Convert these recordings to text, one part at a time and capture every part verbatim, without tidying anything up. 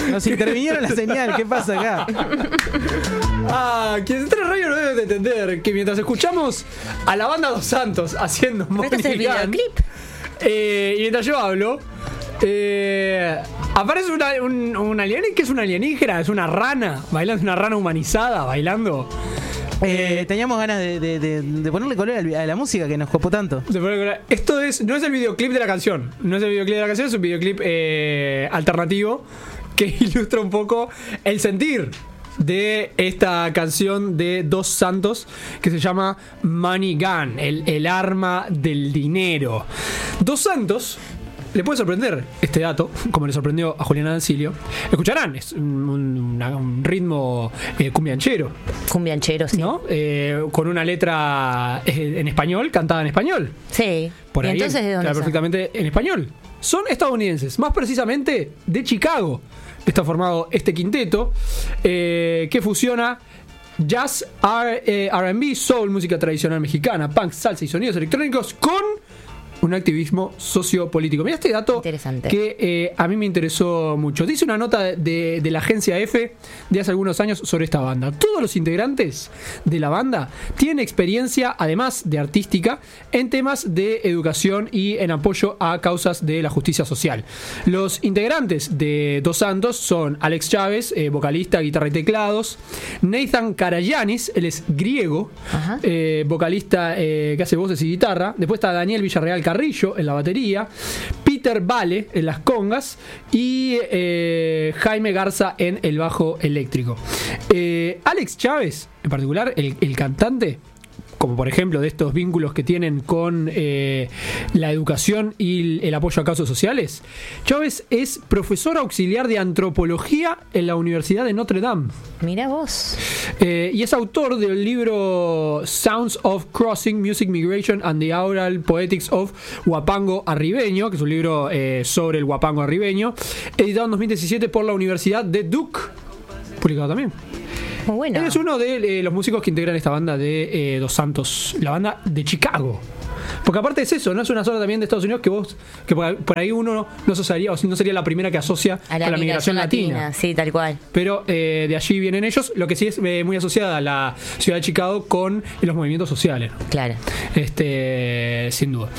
Nos intervinieron la señal, ¿qué pasa acá? Ah, quien está en radio no debe de entender que mientras escuchamos a la banda Dos Santos haciendo ¿Este es el videoclip? Eh, y mientras yo hablo, eh, aparece una, un, un alienígena. ¿Qué es una alienígena? Es una rana, bailando, una rana humanizada, bailando. Eh, teníamos ganas de, de, de, de ponerle color a la música que nos copó tanto. Esto es, no es el videoclip de la canción. No es el videoclip de la canción, es un videoclip eh, alternativo que ilustra un poco el sentir de esta canción de Dos Santos que se llama Money Gun, el, el arma del dinero. Dos Santos. Le puede sorprender este dato, como le sorprendió a Juliana Dancilio. Escucharán, es un, un, un ritmo eh, cumbianchero. Cumbianchero, sí. ¿No? Eh, con una letra en español, cantada en español. Sí. Por ¿Y ahí, entonces de dónde claro, son? perfectamente en español. Son estadounidenses, más precisamente de Chicago. Está formado este quinteto eh, que fusiona jazz, R, eh, R and B, soul, música tradicional mexicana, punk, salsa y sonidos electrónicos con un activismo sociopolítico. Mira este dato que eh, a mí me interesó mucho. Dice una nota de, de la agencia F de hace algunos años sobre esta banda. Todos los integrantes de la banda tienen experiencia, además de artística, en temas de educación y en apoyo a causas de la justicia social. Los integrantes de Dos Santos son Alex Chávez, eh, vocalista, guitarra y teclados; Nathan Karayanis, él es griego, eh, vocalista eh, que hace voces y guitarra. Después está Daniel Villarreal Carrillo en la batería, Peter Vale en las congas y eh, Jaime Garza en el bajo eléctrico. Eh, Alex Chávez, en particular, el, el cantante, como por ejemplo de estos vínculos que tienen con eh, la educación y el apoyo a causas sociales. Chávez es profesor auxiliar de antropología en la Universidad de Notre Dame. Mira vos. Eh, y es autor del libro Sounds of Crossing, Music Migration and the Oral Poetics of Huapango Arribeño, que es un libro eh, sobre el Huapango Arribeño, editado en dos mil diecisiete por la Universidad de Duke, publicado también. Muy bueno. Él es uno de eh, los músicos que integran esta banda de eh, Dos Santos, la banda de Chicago. Porque aparte es eso, no es una zona también de Estados Unidos que vos, que por, por ahí uno no asociaría, o no sería la primera que asocia a la, con la migración latina. latina. Sí, tal cual. Pero eh, de allí vienen ellos, lo que sí es eh, muy asociada a la ciudad de Chicago con los movimientos sociales. Claro. Este, sin duda.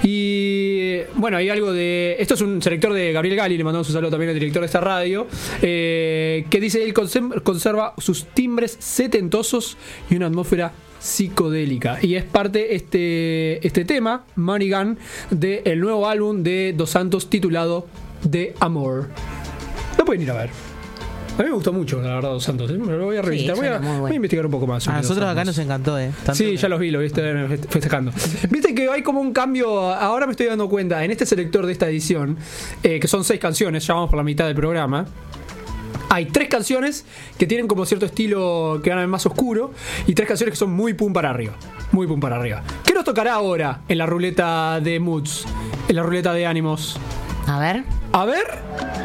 Y bueno, hay algo de. Esto es un selector de Gabriel Gali, le mandamos un saludo también al director de esta radio, eh, que dice: él conserva sus timbres setentosos y una atmósfera psicodélica. Y es parte este, este tema, Money Gun, del nuevo álbum de Dos Santos titulado De Amor. Lo pueden ir a ver. A mí me gustó mucho, la verdad, Dos Santos. ¿eh? Me lo voy a revisitar. Sí, voy, a, bueno. voy a investigar un poco más. A nosotros acá nos encantó, ¿eh? Tanto sí, que... ya los vi, lo vi festejando. Viste que hay como un cambio. Ahora me estoy dando cuenta, en este selector de esta edición, eh, que son seis canciones, ya vamos por la mitad del programa. Hay tres canciones que tienen como cierto estilo que van más oscuro y tres canciones que son muy pum para arriba. Muy pum para arriba. ¿Qué nos tocará ahora en la ruleta de moods? En la ruleta de ánimos. A ver. A ver.